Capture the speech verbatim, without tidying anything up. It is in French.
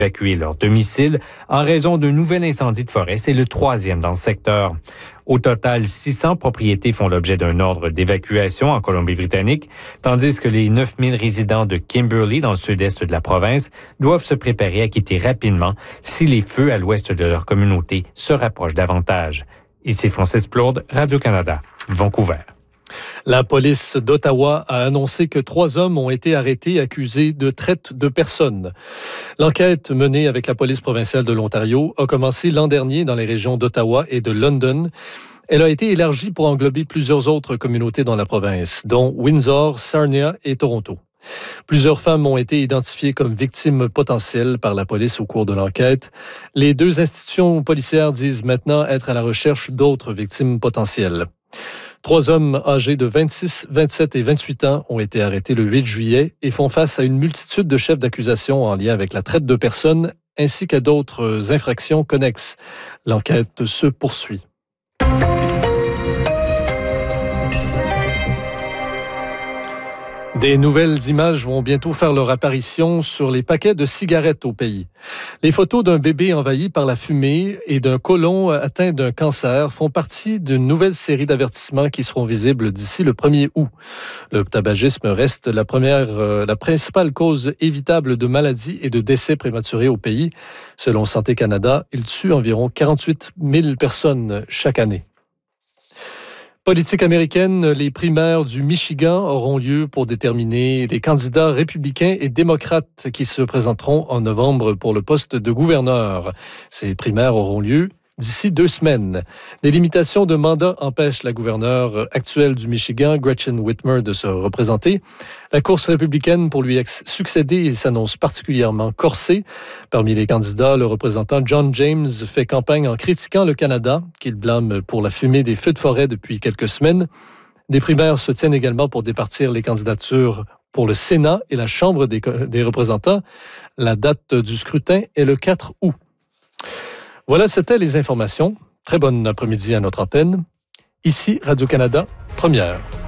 évacuer leur domicile en raison d'un nouvel incendie de forêt. C'est le troisième dans ce secteur. Au total, six cents propriétés font l'objet d'un ordre d'évacuation en Colombie-Britannique, tandis que les neuf mille résidents de Kimberley, dans le sud-est de la province, doivent se préparer à quitter rapidement si les feux à l'ouest de leur communauté se rapprochent davantage. Ici Francis Plourde, Radio-Canada, Vancouver. La police d'Ottawa a annoncé que trois hommes ont été arrêtés accusés de traite de personnes. L'enquête menée avec la police provinciale de l'Ontario a commencé l'an dernier dans les régions d'Ottawa et de London. Elle a été élargie pour englober plusieurs autres communautés dans la province, dont Windsor, Sarnia et Toronto. Plusieurs femmes ont été identifiées comme victimes potentielles par la police au cours de l'enquête. Les deux institutions policières disent maintenant être à la recherche d'autres victimes potentielles. Trois hommes âgés de vingt-six, vingt-sept et vingt-huit ans ont été arrêtés le huit juillet et font face à une multitude de chefs d'accusation en lien avec la traite de personnes ainsi qu'à d'autres infractions connexes. L'enquête se poursuit. Des nouvelles images vont bientôt faire leur apparition sur les paquets de cigarettes au pays. Les photos d'un bébé envahi par la fumée et d'un côlon atteint d'un cancer font partie d'une nouvelle série d'avertissements qui seront visibles d'ici le premier août. Le tabagisme reste la première, euh, la principale cause évitable de maladies et de décès prématurés au pays. Selon Santé Canada, il tue environ quarante-huit mille personnes chaque année. Politique américaine, les primaires du Michigan auront lieu pour déterminer les candidats républicains et démocrates qui se présenteront en novembre pour le poste de gouverneur. Ces primaires auront lieu d'ici deux semaines. Des limitations de mandat empêchent la gouverneure actuelle du Michigan, Gretchen Whitmer, de se représenter. La course républicaine pour lui succéder s'annonce particulièrement corsée. Parmi les candidats, le représentant John James fait campagne en critiquant le Canada, qu'il blâme pour la fumée des feux de forêt depuis quelques semaines. Des primaires se tiennent également pour départir les candidatures pour le Sénat et la Chambre des, des représentants. La date du scrutin est le quatre août. Voilà, c'était les informations. Très bon après-midi à notre antenne. Ici, Radio-Canada, première.